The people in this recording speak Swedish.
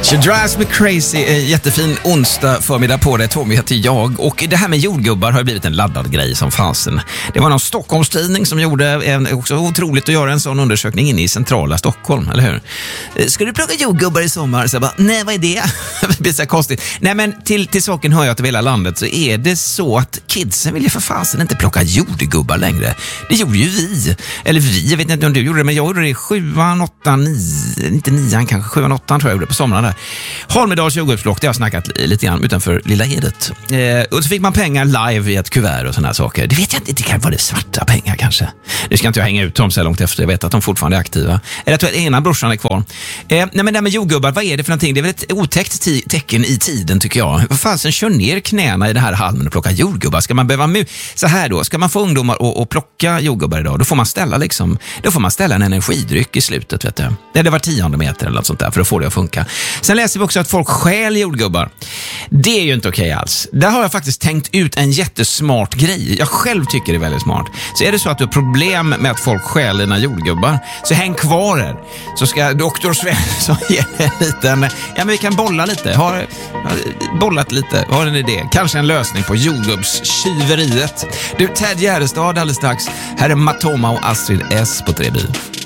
She drives me crazy. Jättefin onsdag förmiddag på det. Tommy heter jag. Och det här med jordgubbar har blivit en laddad grej som fasen. Det var någon Stockholmstidning som gjorde också otroligt att göra en sån undersökning inne i centrala Stockholm, eller hur? Ska du plocka jordgubbar i sommar? Så jag bara, nej, vad är det? Det blir så konstigt. Nej, men till saken hör jag att över hela landet så är det så att kidsen vill ju för fasen inte plocka jordgubbar längre. Det gjorde ju vi. Eller vi, jag vet inte om du gjorde det, men jag gjorde det i 7:an, 8:an, 9, inte 9:an kanske, 7:an, 8:an tror jag gjorde det på sommaren där. Holmedals jordgubbsblock, det har jag snackat lite grann utanför Lilla Edet. Och så fick man pengar live i ett kuvert och sådana saker. Det vet jag inte, det kan vara det svarta pengar kanske. Nu ska inte jag hänga ut dem så långt efter, jag vet att de fortfarande är aktiva. Eller jag tror att ena brorsan är kvar. Nej, men det här med jordgubbar, vad är det för någonting? Det är väl ett otäckt tecken i tiden tycker jag. Vad fan, sen kör ner knäna i det här halmen och plocka jordgubbar. Ska man behöva så här då, ska man få ungdomar att plocka jordgubbar idag, då får man ställa en energidryck i slutet, vet du. Det var 10:e meter eller något sånt där för att få det att funka. Sen läser vi också att folk stjäl jordgubbar. Det är ju inte okej alls. Där har jag faktiskt tänkt ut en jättesmart grej. Jag själv tycker det är väldigt smart. Så är det så att du har problem med att folk stjäl dina jordgubbar, så häng kvar här. Så ska doktor Svensson ge en liten... Ja, men vi kan bolla lite. Har bollat lite. Har en idé. Kanske en lösning på jordgubbstjuveriet. Du, Ted Gärdestad alldeles strax. Här är Matoma och Astrid S på 3 bil.